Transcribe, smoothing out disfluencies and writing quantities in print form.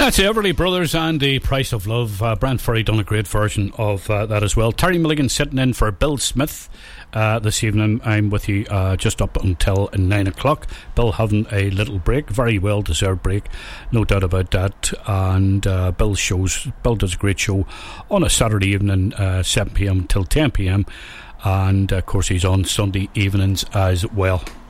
That's Everly Brothers and The Price of Love. Brent Ferry done a great version of that as well. Terry Milligan sitting in for Bill Smith this evening. I'm with you just up until 9 o'clock. Bill having a little break, very well deserved break, no doubt about that. And Bill does a great show on a Saturday evening, 7 p.m. till 10 p.m. and of course he's on Sunday evenings as well.